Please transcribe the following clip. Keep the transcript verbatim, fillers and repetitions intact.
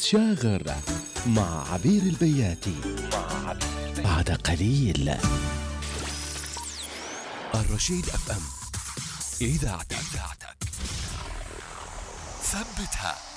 شاغر مع عبير البياتي مع عبير البياتي. بعد قليل. الرشيد اف ام، اذاعتك ثبتها.